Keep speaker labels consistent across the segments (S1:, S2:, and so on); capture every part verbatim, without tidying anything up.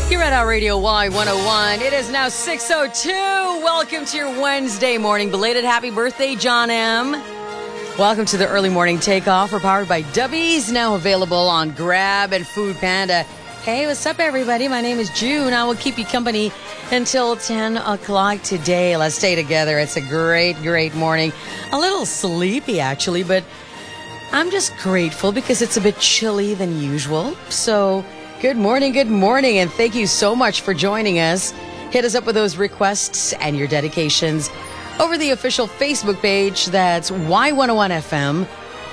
S1: You're at our Radio Y one oh one. It is now six oh two. Welcome to your Wednesday morning. Belated happy birthday, John M. Welcome to the early morning takeoff. We're powered by Dubbies, now available on Grab and Food Panda. Hey, what's up, everybody? My name is June. I will keep you company until ten o'clock today. Let's stay together. It's a great, great morning. A little sleepy, actually, but I'm just grateful because it's a bit chilly than usual. So, good morning, good morning, and thank you so much for joining us. Hit us up with those requests and your dedications over the official Facebook page. That's Y one oh one F M.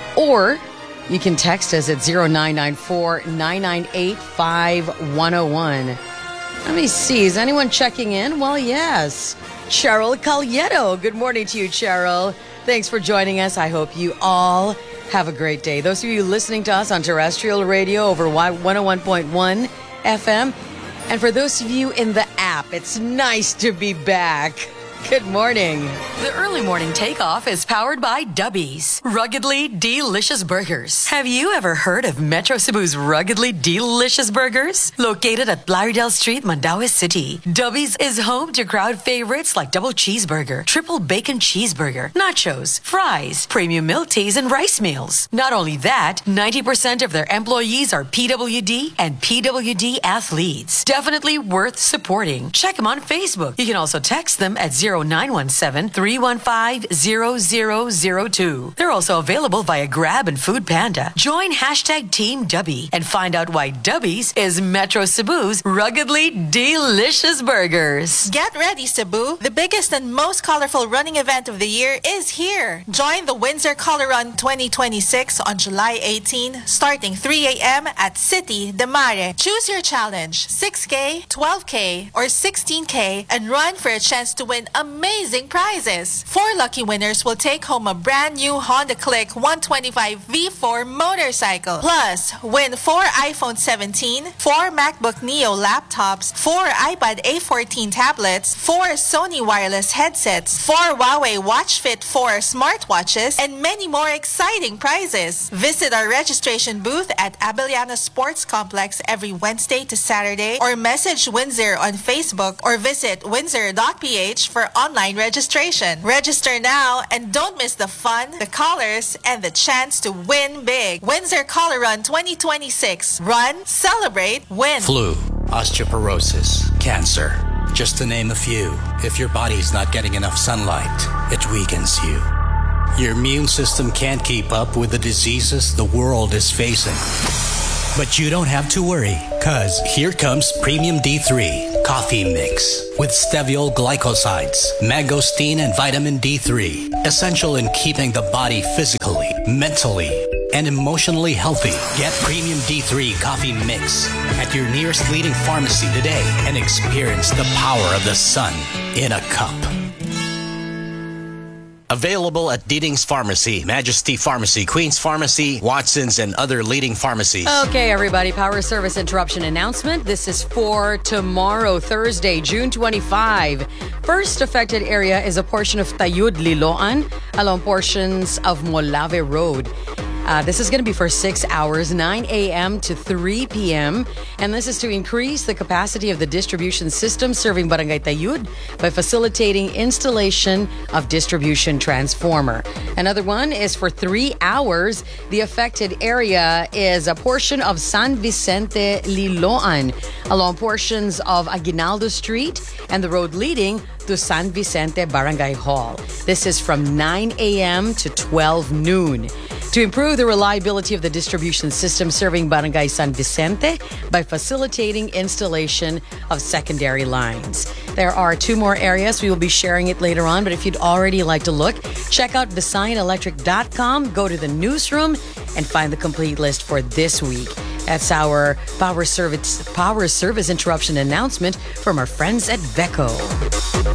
S1: Or you can text us at zero nine nine four, nine nine eight, five one oh one. Let me see. Is anyone checking in? Well, yes. Cheryl Calieto. Good morning to you, Cheryl. Thanks for joining us. I hope you all have a great day. Those of you listening to us on terrestrial radio over Y one oh one point one F M. And for those of you in the app, it's nice to be back. Good morning. The early morning takeoff is powered by Dubbies, ruggedly delicious burgers. Have you ever heard of Metro Cebu's ruggedly delicious burgers? Located at Plaridel Street, Mandaue City, Dubbies is home to crowd favorites like double cheeseburger, triple bacon cheeseburger, nachos, fries, premium milk teas, and rice meals. Not only that, ninety percent of their employees are P W D and P W D athletes. Definitely worth supporting. Check them on Facebook. You can also text them at zero nine one seven, three one five, zero zero zero two. They're also available via Grab and Food Panda. Join hashtag Team Dubby and find out why Dubbies is Metro Cebu's ruggedly delicious burgers.
S2: Get ready, Cebu. The biggest and most colorful running event of the year is here. Join the Windsor Color Run twenty twenty-six on July eighteenth, starting three a.m. at City de Mare. Choose your challenge, six K, twelve K, or sixteen K, and run for a chance to win amazing prizes. Four lucky winners will take home a brand new Honda Click one twenty-five V four motorcycle. Plus, win four iPhone seventeen, four MacBook Neo laptops, four iPad A fourteen tablets, four Sony wireless headsets, four Huawei Watch Fit four smartwatches, and many more exciting prizes. Visit our registration booth at Abellana Sports Complex every Wednesday to Saturday, or message Windsor on Facebook, or visit windsor dot p h for online registration. Register now and don't miss the fun, the colors, and the chance to win big. Windsor Color Run twenty twenty-six. Run, celebrate, win.
S3: Flu, osteoporosis, cancer, just to name a few. If your body's not getting enough sunlight, it weakens you. Your immune system can't keep up with the diseases the world is facing. But you don't have to worry, cause here comes Premium D three Coffee Mix with steviol glycosides, mangosteen, and vitamin D three. Essential in keeping the body physically, mentally, and emotionally healthy. Get Premium D three Coffee Mix at your nearest leading pharmacy today and experience the power of the sun in a cup. Available at Deeding's Pharmacy, Majesty Pharmacy, Queen's Pharmacy, Watson's, and other leading pharmacies.
S1: Okay, everybody, power service interruption announcement. This is for tomorrow, Thursday, June twenty-fifth. First affected area is a portion of Tayud, Liloan, along portions of Molave Road. Uh, this is going to be for six hours, nine a.m. to three p.m. And this is to increase the capacity of the distribution system serving Barangay Tayud by facilitating installation of distribution transformer. Another one is for three hours. The affected area is a portion of San Vicente, Liloan, along portions of Aguinaldo Street and the road leading to San Vicente Barangay Hall. This is from nine a.m. to twelve noon. To improve the reliability of the distribution system serving Barangay San Vicente by facilitating installation of secondary lines. There are two more areas. We will be sharing it later on, but if you'd already like to look, check out Visayan Electric dot com, go to the newsroom, and find the complete list for this week. That's our power service power service interruption announcement from our friends at Veco.